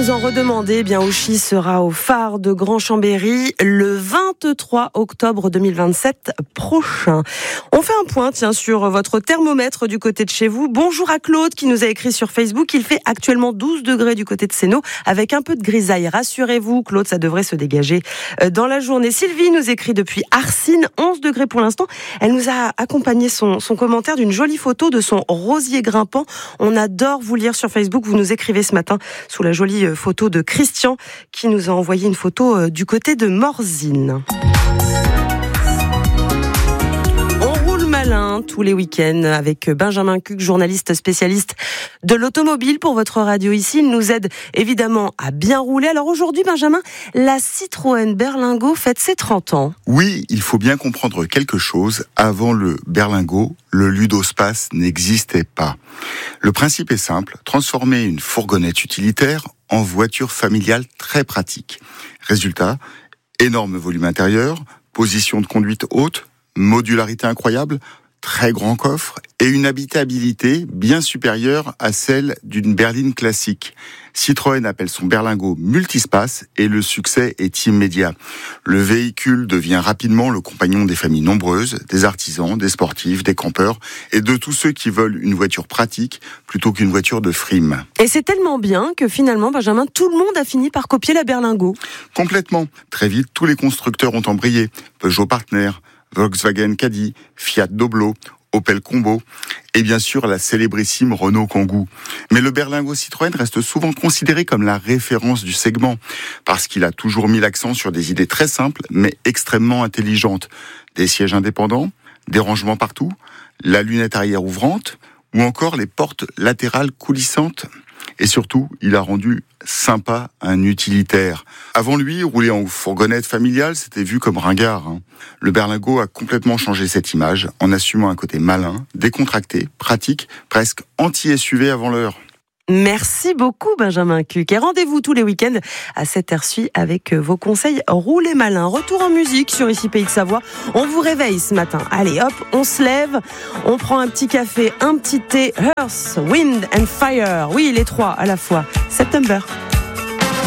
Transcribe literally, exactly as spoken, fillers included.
vous en redemandez, eh bien Ouchy sera au phare de Grand Chambéry le vingt-trois octobre deux mille vingt-sept prochain. On fait un point tiens sur votre thermomètre du côté de chez vous. Bonjour à Claude qui nous a écrit sur Facebook. Il fait actuellement douze degrés du côté de Sénaux avec un peu de grisaille. Rassurez-vous Claude, ça devrait se dégager dans la journée. Sylvie nous écrit depuis Arcine, onze degrés pour l'instant. Elle nous a accompagné son, son commentaire d'une jolie photo de son rosier grimpant. On adore vous lire sur Facebook. Vous nous écrivez ce matin sous la jolie photo de Christian qui nous a envoyé une photo du côté de Morzine. On roule malin tous les week-ends avec Benjamin Cuc, journaliste spécialiste de l'automobile pour votre radio ici. Il nous aide évidemment à bien rouler. Alors aujourd'hui, Benjamin, la Citroën Berlingo fête ses trente ans. Oui, il faut bien comprendre quelque chose. Avant le Berlingo, le Ludospace n'existait pas. Le principe est simple, transformer une fourgonnette utilitaire en voiture familiale très pratique. Résultat, énorme volume intérieur, position de conduite haute, modularité incroyable, très grand coffre et une habitabilité bien supérieure à celle d'une berline classique. Citroën appelle son Berlingo multispace et le succès est immédiat. Le véhicule devient rapidement le compagnon des familles nombreuses, des artisans, des sportifs, des campeurs et de tous ceux qui veulent une voiture pratique plutôt qu'une voiture de frime. Et c'est tellement bien que finalement, Benjamin, tout le monde a fini par copier la Berlingo. Complètement. Très vite, tous les constructeurs ont embrayé. Peugeot Partner, Volkswagen Caddy, Fiat Doblo, Opel Combo et bien sûr la célébrissime Renault Kangoo. Mais le Berlingo Citroën reste souvent considéré comme la référence du segment parce qu'il a toujours mis l'accent sur des idées très simples mais extrêmement intelligentes. Des sièges indépendants, des rangements partout, la lunette arrière ouvrante ou encore les portes latérales coulissantes. Et surtout, il a rendu sympa un utilitaire. Avant lui, rouler en fourgonnette familiale, c'était vu comme ringard. Hein. Le Berlingo a complètement changé cette image en assumant un côté malin, décontracté, pratique, presque anti-S U V avant l'heure. Merci beaucoup Benjamin Cuc. Et rendez-vous tous les week-ends à cette heure-ci avec vos conseils roulez malin. Retour en musique sur Ici Pays de Savoie. On vous réveille ce matin. Allez hop, on se lève, on prend un petit café, un petit thé. Earth, Wind and Fire. Oui, les trois à la fois. September.